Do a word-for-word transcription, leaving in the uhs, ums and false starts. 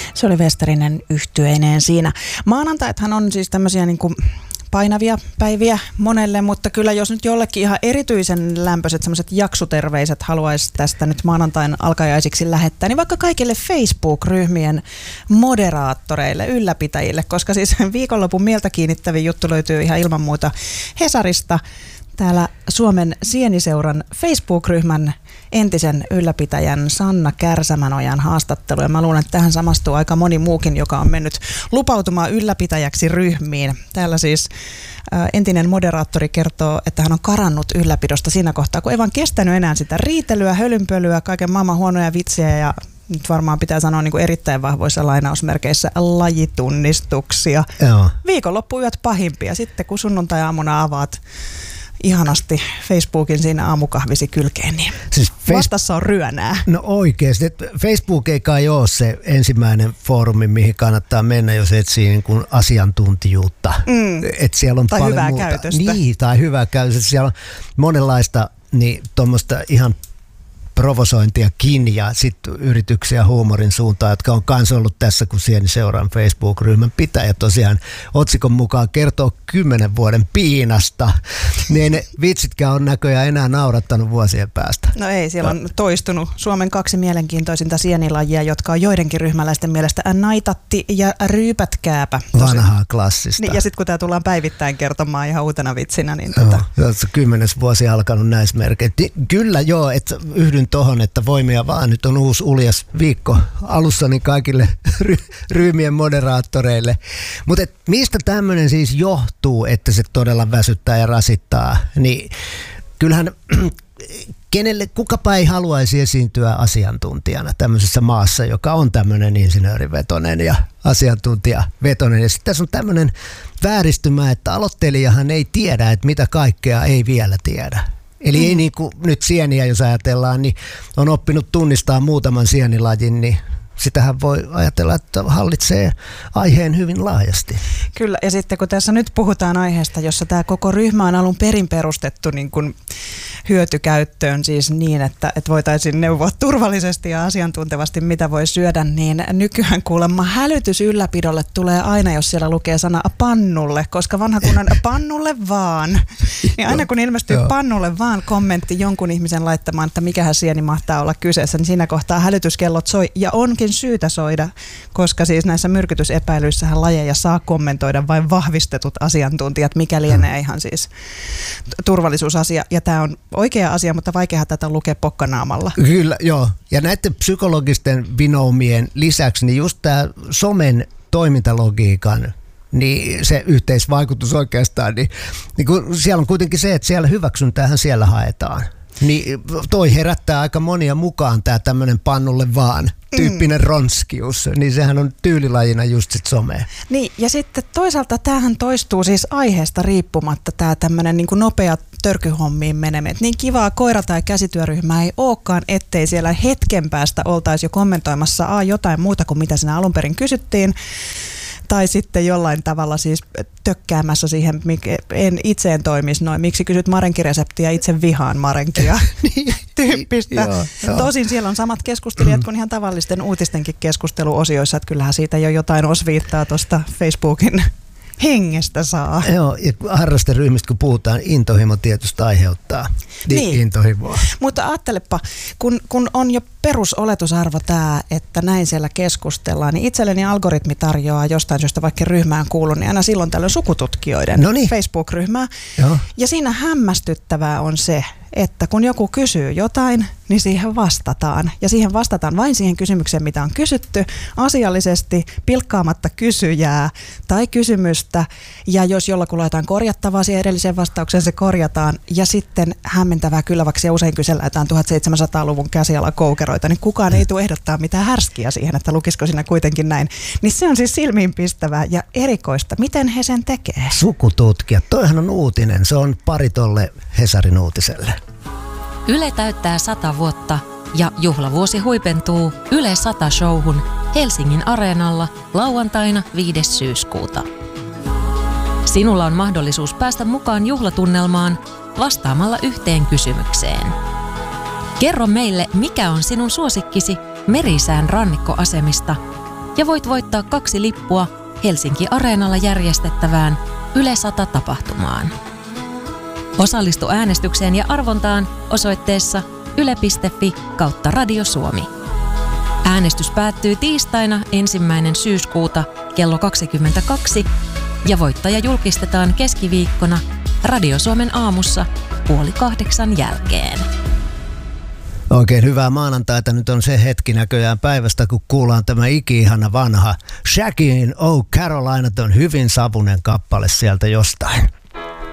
Se oli Westerinen yhtyeineen siinä. Maanantaithan on siis tämmöisiä niin kuin painavia päiviä monelle, mutta kyllä jos nyt jollekin ihan erityisen lämpöiset semmoiset jaksuterveiset haluaisi tästä nyt maanantain alkajaisiksi lähettää, niin vaikka kaikille Facebook-ryhmien moderaattoreille, ylläpitäjille, koska siis viikonlopun mieltä kiinnittävin juttu löytyy ihan ilman muuta Hesarista. Täällä Suomen Sieniseuran Facebook-ryhmän entisen ylläpitäjän Sanna Kärsämänojan haastattelu. Ja mä luulen, että tähän samastuu aika moni muukin, joka on mennyt lupautumaan ylläpitäjäksi ryhmiin. Täällä siis ä, entinen moderaattori kertoo, että hän on karannut ylläpidosta siinä kohtaa, kun ei vaan kestänyt enää sitä riitelyä, hölynpölyä, kaiken maailman huonoja vitsejä ja nyt varmaan pitää sanoa niin kuin erittäin vahvoissa lainausmerkeissä lajitunnistuksia. Joo. Viikonloppuyöt pahimpia. Sitten kun sunnuntai-aamuna avaat ihanasti Facebookin siinä aamukahvisi kylkeen, niin siis face- vastassa on ryönää. No oikeasti. Facebook ei kai ole se ensimmäinen foorumi, mihin kannattaa mennä, jos etsii niin kuin asiantuntijuutta. Mm. Et siellä on tai paljon hyvää muuta. käytöstä. Niin, tai hyvää käytöstä. Siellä on monenlaista niin, tuommoista ihan provosointiakin ja sitten yrityksiä huumorin suuntaan, jotka on kans ollut tässä, kun Sieniseuran Facebook-ryhmän pitäjä tosiaan otsikon mukaan kertoo kymmenen vuoden piinasta. Niin ne vitsitkään on näköjään enää naurattanut vuosien päästä. No ei, siellä on toistunut Suomen kaksi mielenkiintoisinta sienilajia, jotka on joidenkin ryhmäläisten mielestä naitatti ja ryypätkääpä. Vanhaa klassista. Niin, ja sitten kun tämä tullaan päivittäin kertomaan ihan uutena vitsinä, niin no, tota... kymmenes vuosi alkanut näissä merkeissä. Kyllä joo, että yhdyn tohon, että voimia vaan. Nyt on uusi uljas viikko alussa niin kaikille ry- ryhmien moderaattoreille. Mutta mistä tämmöinen siis johtuu, että se todella väsyttää ja rasittaa? Niin kyllähän kenelle, kukapa ei haluaisi esiintyä asiantuntijana tämmöisessä maassa, joka on tämmöinen insinöörivetoinen ja asiantuntijavetoinen. Ja sitten tässä on tämmöinen vääristymä, että aloittelijahan ei tiedä, että mitä kaikkea ei vielä tiedä. Eli mm. ei niin kuin nyt sieniä, jos ajatellaan, niin on oppinut tunnistaa muutaman sienilajin, niin sitähän voi ajatella, että hallitsee aiheen hyvin laajasti. Kyllä, ja sitten kun tässä nyt puhutaan aiheesta, jossa tämä koko ryhmä on alun perin perustettu niin kuin hyötykäyttöön, siis niin, että, että voitaisiin neuvoa turvallisesti ja asiantuntevasti, mitä voi syödä, niin nykyään kuulemma hälytys ylläpidolle tulee aina, jos siellä lukee sana pannulle, koska vanha kunnan pannulle vaan. Niin aina kun ilmestyy pannulle vaan kommentti jonkun ihmisen laittamaan, että mikähän sieni mahtaa olla kyseessä, niin siinä kohtaa hälytyskellot soi ja onkin syytä soida, koska siis näissä myrkytysepäilyissähän lajeja saa kommentoida vain vahvistetut asiantuntijat, mikä lienee ihan siis turvallisuusasia. Ja tämä on oikea asia, mutta vaikeaa tätä lukea pokkanaamalla. Kyllä, joo. Ja näiden psykologisten vinoumien lisäksi, niin just tämä somen toimintalogiikan, niin se yhteisvaikutus oikeastaan, niin, niin kun siellä on kuitenkin se, että siellä hyväksyntäähän siellä haetaan. Niin toi herättää aika monia mukaan tämä tämmöinen pannulle vaan tyyppinen mm. ronskius, niin sehän on tyylilajina just sit somea. Niin, ja sitten toisaalta tämähän toistuu siis aiheesta riippumatta, tämä tämmöinen niin kuin nopea törkyhommiin meneminen. Niin kivaa koira- tai käsityöryhmää ei olekaan, ettei siellä hetken päästä oltaisi jo kommentoimassa a, jotain muuta kuin mitä siinä alun perin kysyttiin, tai sitten jollain tavalla siis tökkäämässä siihen, en itse en toimisi noin, miksi kysyt marenkireseptiä, itse vihaan marenkia niin, tyyppistä. Joo, joo. Tosin siellä on samat keskustelijat kuin ihan tavallisten uutistenkin keskusteluosioissa, että kyllähän siitä jo jotain osviittaa tuosta Facebookin hengestä saa. Joo, ja harrasteryhmistä kun puhutaan, intohimo tietysti aiheuttaa niin. intohimoa. Mutta ajattelepa, kun, kun on jo perusoletusarvo tämä, että näin siellä keskustellaan, niin itselleni algoritmi tarjoaa jostain syystä, vaikka ryhmään kuuluu, niin aina silloin tällöin sukututkijoiden Noniin. Facebook-ryhmää. Joo. Ja siinä hämmästyttävää on se, että kun joku kysyy jotain, niin siihen vastataan. Ja siihen vastataan vain siihen kysymykseen, mitä on kysytty, asiallisesti, pilkkaamatta kysyjää tai kysymystä. Ja jos jollakulla laitetaan korjattavaa siihen edelliseen vastaukseen, se korjataan. Ja sitten hämmentävää kyllä, vaikka ja usein kysellään jotain tuhatseitsemänsataaluvun käsialakoukeroita, niin kukaan ei tule ehdottaa mitään härskiä siihen, että lukisiko siinä kuitenkin näin. Niin se on siis silmiinpistävää ja erikoista. Miten he sen tekee? Sukututkijat. Toihan on uutinen. Se on pari tolle Hesarin uutiselle. Yle täyttää sata vuotta ja juhlavuosi huipentuu Yle sata showhun Helsingin Areenalla lauantaina viides syyskuuta. Sinulla on mahdollisuus päästä mukaan juhlatunnelmaan vastaamalla yhteen kysymykseen. Kerro meille, mikä on sinun suosikkisi Merisään rannikkoasemista ja voit voittaa kaksi lippua Helsinki Areenalla järjestettävään Yle sata-tapahtumaan. Osallistu äänestykseen ja arvontaan osoitteessa yle piste fi kautta Radio Suomi. Äänestys päättyy tiistaina ensimmäinen syyskuuta kello kaksikymmentäkaksi ja voittaja julkistetaan keskiviikkona Radio Suomen aamussa puoli kahdeksan jälkeen. Oikein hyvää maanantaita. Nyt on se hetki näköjään päivästä, kun kuullaan tämä iki-ihana vanha Shaggy in Oh Carolina, on hyvin savunen kappale sieltä jostain.